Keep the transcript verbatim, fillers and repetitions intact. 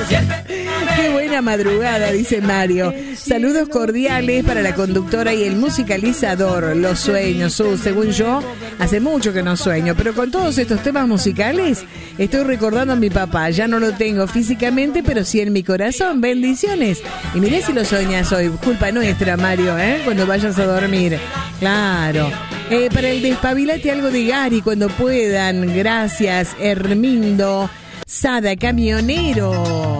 Qué buena madrugada, dice Mario. Saludos cordiales para la conductora y el musicalizador. Los sueños, Su, según yo, hace mucho que no sueño, pero con todos estos temas musicales estoy recordando a mi papá. Ya no lo tengo físicamente, pero sí en mi corazón. Bendiciones. Y miré si lo soñas hoy. Culpa nuestra, Mario, ¿eh? Cuando vayas a dormir. Claro. Eh, para el despabilate algo de Gary cuando puedan. Gracias, Hermindo Sada, camionero.